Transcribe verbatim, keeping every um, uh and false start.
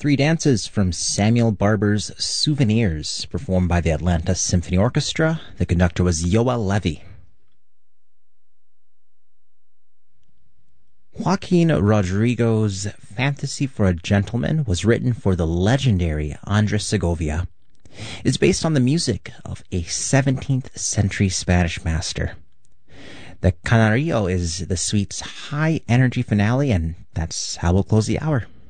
Three dances from Samuel Barber's Souvenirs, performed by the Atlanta Symphony Orchestra. The conductor was Yoel Levy. Joaquin Rodrigo's Fantasy for a Gentleman was written for the legendary Andres Segovia. It is based on the music of a seventeenth century Spanish master. The Canario is the suite's high-energy finale, and that's how we'll close the hour.